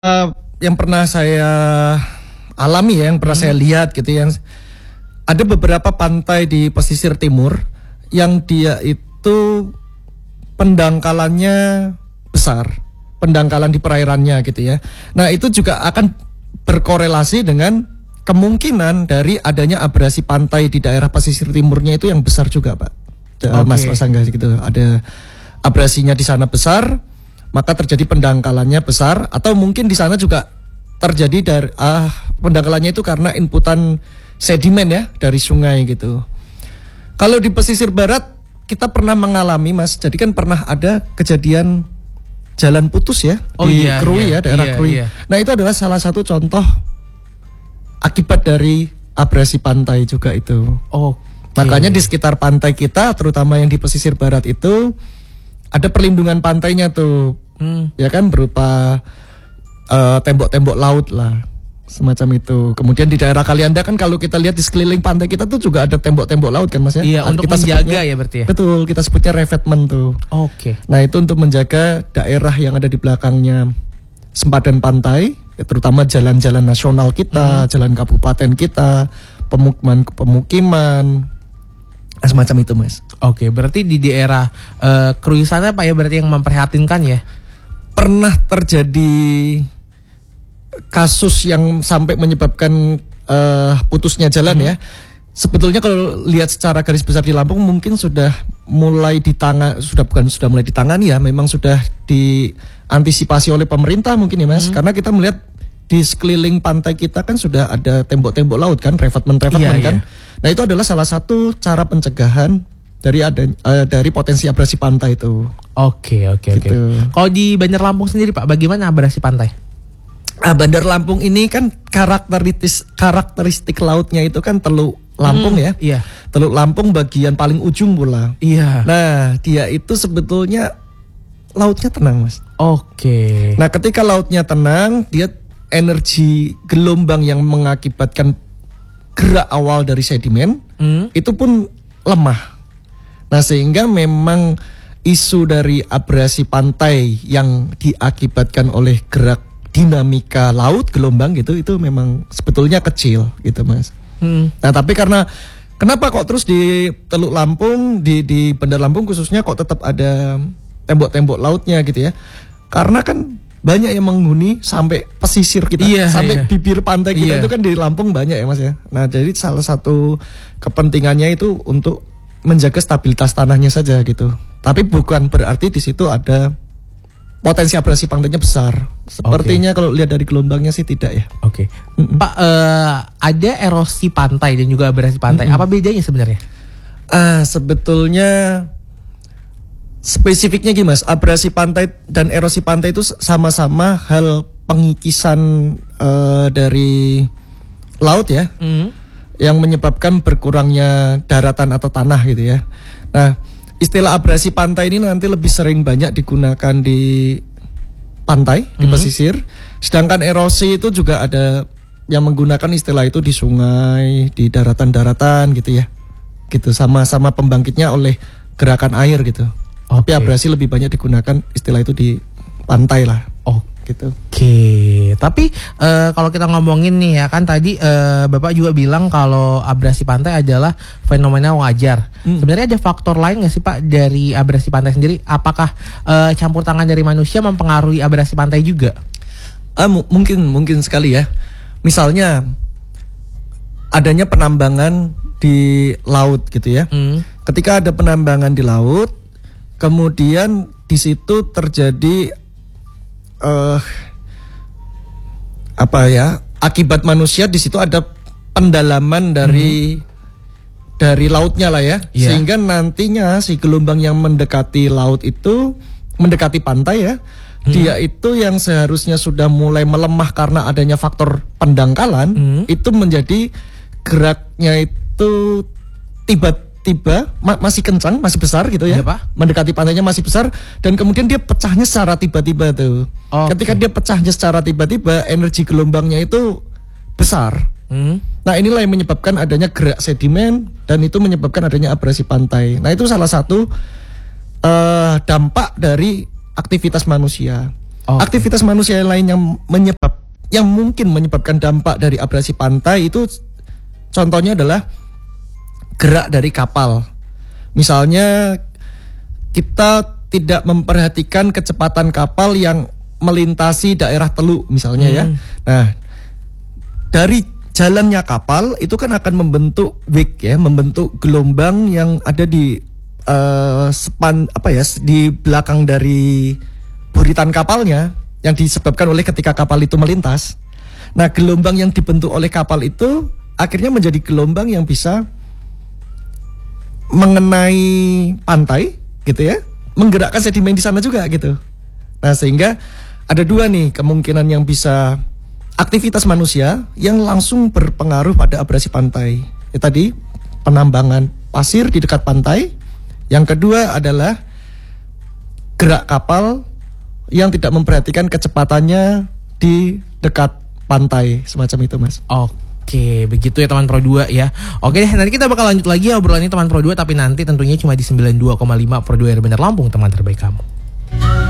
Yang pernah saya alami ya, yang pernah saya lihat gitu, yang ada beberapa pantai di pesisir timur yang dia itu pendangkalannya besar, pendangkalan di perairannya gitu ya. Nah itu juga akan berkorelasi dengan kemungkinan dari adanya abrasi pantai di daerah pesisir timurnya itu yang besar juga, Pak. Mas Angga gitu, ada abrasinya di sana besar, maka terjadi pendangkalannya besar, atau mungkin di sana juga terjadi dari pendangkalannya itu karena inputan sedimen ya dari sungai gitu. Kalau di pesisir barat kita pernah mengalami, Mas, jadi kan pernah ada kejadian jalan putus ya di Krui ya, daerah Krui. Nah itu adalah salah satu contoh akibat dari abrasi pantai juga itu. Makanya di sekitar pantai kita, terutama yang di pesisir barat itu, ada perlindungan pantainya tuh, ya kan, berupa tembok-tembok laut lah, semacam itu. Kemudian di daerah Kalianda kan kalau kita lihat di sekeliling pantai kita tuh juga ada tembok-tembok laut kan, Mas ya? Iya, untuk kita menjaga ya berarti ya? Betul, kita sebutnya revetment tuh. Nah itu untuk menjaga daerah yang ada di belakangnya sempadan pantai, terutama jalan-jalan nasional kita, jalan kabupaten kita, pemukiman, semacam itu, Mas. Berarti di daerah Krui sana Pak ya, berarti yang memprihatinkan ya? Pernah terjadi kasus yang sampai menyebabkan putusnya jalan ya. Sebetulnya kalau lihat secara garis besar di Lampung mungkin sudah mulai ditangani ya, memang sudah diantisipasi oleh pemerintah mungkin ya, Mas. Karena kita melihat di sekeliling pantai kita kan sudah ada tembok-tembok laut kan, revetment kan. Nah itu adalah salah satu cara pencegahan dari potensi abrasi pantai itu. Gitu. Kalau di Bandar Lampung sendiri Pak, bagaimana abrasi pantai? Bandar Lampung ini kan karakteristik lautnya itu kan Teluk Lampung ya. Teluk Lampung bagian paling ujung pula. Nah dia itu sebetulnya lautnya tenang, Mas. Nah ketika lautnya tenang, dia energi gelombang yang mengakibatkan gerak awal dari sedimen itu pun lemah. Nah sehingga memang isu dari abrasi pantai yang diakibatkan oleh gerak dinamika laut gelombang gitu, itu memang sebetulnya kecil gitu, Mas. Nah tapi kenapa kok terus di Teluk Lampung, di Bandar Lampung khususnya kok tetap ada tembok-tembok lautnya gitu ya? Karena kan banyak yang menghuni sampai pesisir kita, sampai bibir pantai kita itu kan di Lampung banyak ya, Mas ya. Nah jadi salah satu kepentingannya itu untuk menjaga stabilitas tanahnya saja gitu. Tapi bukan berarti di situ ada potensi abrasi pantainya besar. Sepertinya kalau lihat dari gelombangnya sih tidak ya. Pak, ada erosi pantai dan juga abrasi pantai. Apa bedanya sebenarnya? Sebetulnya spesifiknya gini, Mas, abrasi pantai dan erosi pantai itu sama-sama hal pengikisan dari laut ya, yang menyebabkan berkurangnya daratan atau tanah gitu ya. Nah, istilah abrasi pantai ini nanti lebih sering banyak digunakan di pantai, di pesisir. Sedangkan erosi itu juga ada yang menggunakan istilah itu di sungai, di daratan-daratan gitu ya. Gitu, sama-sama pembangkitnya oleh gerakan air gitu. Tapi abrasi lebih banyak digunakan istilah itu di pantai lah. Gitu. Tapi kalau kita ngomongin nih ya kan tadi Bapak juga bilang kalau abrasi pantai adalah fenomena wajar. Sebenarnya ada faktor lain nggak sih Pak dari abrasi pantai sendiri? Apakah campur tangan dari manusia mempengaruhi abrasi pantai juga? Mungkin sekali ya. Misalnya adanya penambangan di laut gitu ya. Ketika ada penambangan di laut, kemudian di situ terjadi akibat manusia, di situ ada pendalaman dari lautnya lah ya, sehingga nantinya si gelombang yang mendekati laut itu, mendekati pantai ya, dia itu yang seharusnya sudah mulai melemah karena adanya faktor pendangkalan, itu menjadi geraknya itu tiba-tiba masih kencang, masih besar gitu ya, mendekati pantainya masih besar, dan kemudian dia pecahnya secara tiba-tiba tuh. Ketika dia pecahnya secara tiba-tiba, energi gelombangnya itu besar. Nah inilah yang menyebabkan adanya gerak sedimen, dan itu menyebabkan adanya abrasi pantai. Nah itu salah satu dampak dari aktivitas manusia. Aktivitas manusia lain yang mungkin menyebabkan dampak dari abrasi pantai itu contohnya adalah gerak dari kapal. Misalnya kita tidak memperhatikan kecepatan kapal yang melintasi daerah Teluk misalnya ya. Nah, dari jalannya kapal itu kan akan membentuk wake ya, membentuk gelombang yang ada di di belakang dari buritan kapalnya yang disebabkan oleh ketika kapal itu melintas. Nah, gelombang yang dibentuk oleh kapal itu akhirnya menjadi gelombang yang bisa mengenai pantai gitu ya, menggerakkan sedimen di sana juga gitu. Nah, sehingga ada dua nih kemungkinan yang bisa aktivitas manusia yang langsung berpengaruh pada abrasi pantai. Tadi penambangan pasir di dekat pantai. Yang kedua adalah gerak kapal yang tidak memperhatikan kecepatannya di dekat pantai, semacam itu, Mas. Oke, begitu ya teman Pro 2 ya. Oke deh, nanti kita bakal lanjut lagi obrolannya teman Pro 2, tapi nanti tentunya cuma di 92,5 Pro 2 Bener Lampung, teman terbaik kamu.